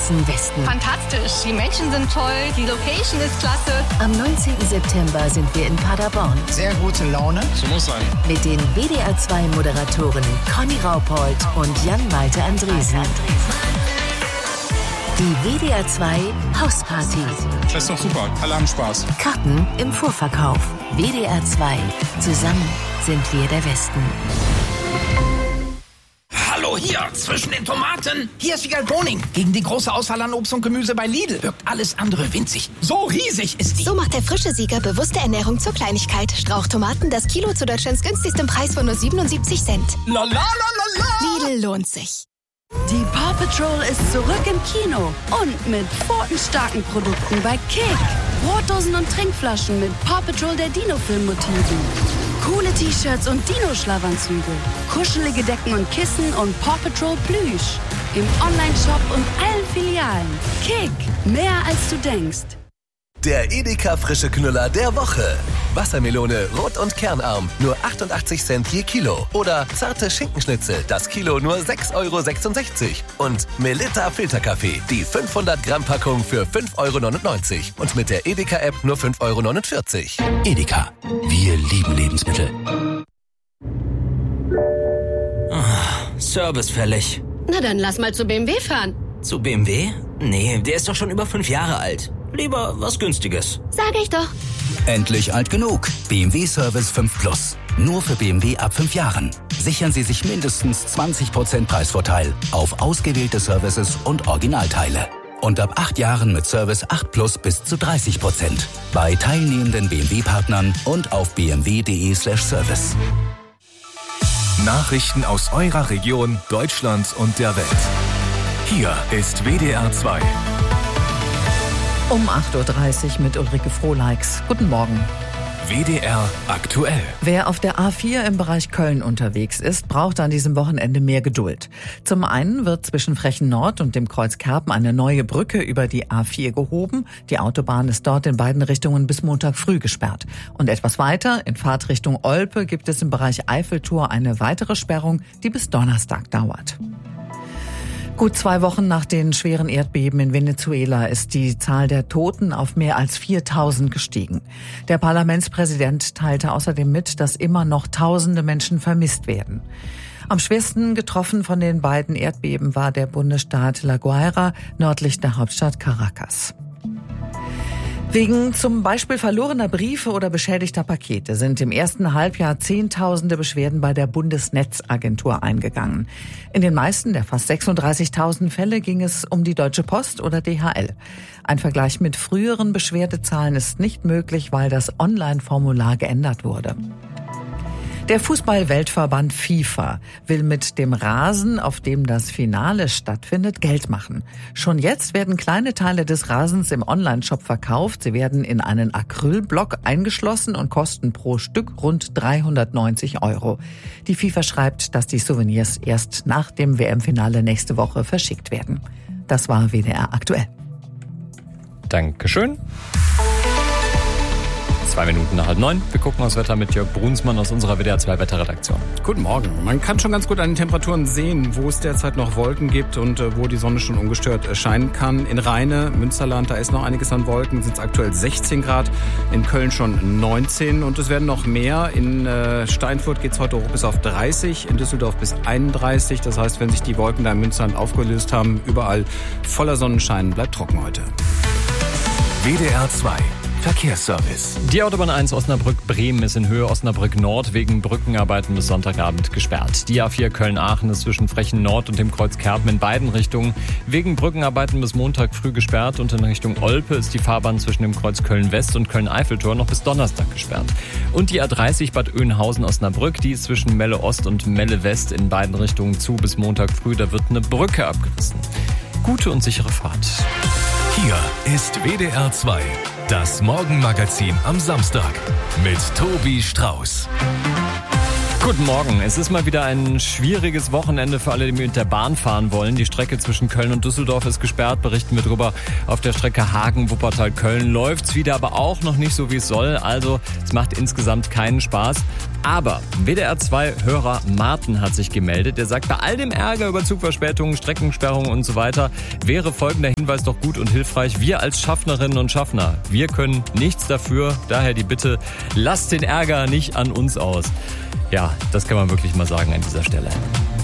ganzen Westen. Fantastisch, die Menschen sind toll, die Location ist klasse. Am 19. September sind wir in Paderborn. Sehr gute Laune. So muss sein. Mit den WDR2-Moderatoren Conny Raupold und Jan-Malte Andresen. Die WDR2 Hausparty. Das ist doch super, alle haben Spaß. Karten im Vorverkauf. WDR2. Zusammen sind wir der Westen. Hallo hier, zwischen den Tomaten. Hier ist Wiegald Boning. Gegen die große Auswahl an Obst und Gemüse bei Lidl wirkt alles andere winzig. So riesig ist die. So macht der frische Sieger bewusste Ernährung zur Kleinigkeit. Strauchtomaten, das Kilo zu Deutschlands günstigstem Preis von nur 77 Cent. La la la la la. Lidl lohnt sich. Die Paw Patrol ist zurück im Kino und mit pfotenstarken Produkten bei Kick. Brotdosen und Trinkflaschen mit Paw Patrol der Dino-Film-Motiven. Coole T-Shirts und Dino-Schlafanzüge. Kuschelige Decken und Kissen und Paw Patrol Plüsch. Im Online-Shop und allen Filialen. Kick, mehr als du denkst. Der Edeka frische Knüller der Woche. Wassermelone, rot und kernarm, nur 88 Cent je Kilo. Oder zarte Schinkenschnitzel, das Kilo nur 6,66 €. Und Melitta Filterkaffee, die 500 Gramm Packung für 5,99 €. Und mit der Edeka-App nur 5,49 €. Edeka, wir lieben Lebensmittel. Service fällig. Na dann lass mal zu BMW fahren. Zu BMW? Nee, der ist doch schon über 5 Jahre alt. Lieber was Günstiges. Sag ich doch. Endlich alt genug. BMW Service 5 Plus. Nur für BMW ab 5 Jahren. Sichern Sie sich mindestens 20% Preisvorteil auf ausgewählte Services und Originalteile. Und ab 8 Jahren mit Service 8 Plus bis zu 30%. Bei teilnehmenden BMW-Partnern und auf bmw.de/service. Nachrichten aus eurer Region, Deutschland und der Welt. Hier ist WDR 2. Um 8:30 Uhr mit Ulrike Frohleix. Guten Morgen. WDR aktuell. Wer auf der A4 im Bereich Köln unterwegs ist, braucht an diesem Wochenende mehr Geduld. Zum einen wird zwischen Frechen Nord und dem Kreuz Kerpen eine neue Brücke über die A4 gehoben. Die Autobahn ist dort in beiden Richtungen bis Montag früh gesperrt. Und etwas weiter, in Fahrtrichtung Olpe, gibt es im Bereich Eiffeltor eine weitere Sperrung, die bis Donnerstag dauert. Gut 2 Wochen nach den schweren Erdbeben in Venezuela ist die Zahl der Toten auf mehr als 4.000 gestiegen. Der Parlamentspräsident teilte außerdem mit, dass immer noch Tausende Menschen vermisst werden. Am schwersten getroffen von den beiden Erdbeben war der Bundesstaat La Guaira, nördlich der Hauptstadt Caracas. Wegen zum Beispiel verlorener Briefe oder beschädigter Pakete sind im ersten Halbjahr Zehntausende Beschwerden bei der Bundesnetzagentur eingegangen. In den meisten der fast 36.000 Fälle ging es um die Deutsche Post oder DHL. Ein Vergleich mit früheren Beschwerdezahlen ist nicht möglich, weil das Online-Formular geändert wurde. Der Fußball-Weltverband FIFA will mit dem Rasen, auf dem das Finale stattfindet, Geld machen. Schon jetzt werden kleine Teile des Rasens im Onlineshop verkauft. Sie werden in einen Acrylblock eingeschlossen und kosten pro Stück rund 390 €. Die FIFA schreibt, dass die Souvenirs erst nach dem WM-Finale nächste Woche verschickt werden. Das war WDR aktuell. Dankeschön. 2 Minuten nach 8:30. Wir gucken aufs Wetter mit Jörg Brunsmann aus unserer WDR 2 Wetterredaktion. Guten Morgen. Man kann schon ganz gut an den Temperaturen sehen, wo es derzeit noch Wolken gibt und wo die Sonne schon ungestört scheinen kann. In Rheine, Münsterland, da ist noch einiges an Wolken, sind es aktuell 16 Grad. In Köln schon 19 und es werden noch mehr. In Steinfurt geht es heute hoch bis auf 30, in Düsseldorf bis 31. Das heißt, wenn sich die Wolken da in Münsterland aufgelöst haben, überall voller Sonnenschein, bleibt trocken heute. WDR 2. Verkehrsservice. Die Autobahn 1 Osnabrück-Bremen ist in Höhe Osnabrück-Nord wegen Brückenarbeiten bis Sonntagabend gesperrt. Die A4 Köln-Aachen ist zwischen Frechen Nord und dem Kreuz Kerpen in beiden Richtungen wegen Brückenarbeiten bis Montag früh gesperrt und in Richtung Olpe ist die Fahrbahn zwischen dem Kreuz Köln-West und Köln-Eiffeltor noch bis Donnerstag gesperrt. Und die A30 Bad Oeynhausen-Osnabrück, die ist zwischen Melle Ost und Melle West in beiden Richtungen zu bis Montag früh. Da wird eine Brücke abgerissen. Gute und sichere Fahrt. Hier ist WDR 2. Das Morgenmagazin am Samstag mit Tobi Strauß. Guten Morgen. Es ist mal wieder ein schwieriges Wochenende für alle, die mit der Bahn fahren wollen. Die Strecke zwischen Köln und Düsseldorf ist gesperrt, berichten wir drüber. Auf der Strecke Hagen-Wuppertal-Köln läuft's wieder, aber auch noch nicht so, wie es soll. Also es macht insgesamt keinen Spaß. Aber WDR2-Hörer Martin hat sich gemeldet. Der sagt, bei all dem Ärger über Zugverspätungen, Streckensperrungen und so weiter, wäre folgender Hinweis doch gut und hilfreich. Wir als Schaffnerinnen und Schaffner, wir können nichts dafür. Daher die Bitte, lasst den Ärger nicht an uns aus. Ja, das kann man wirklich mal sagen an dieser Stelle.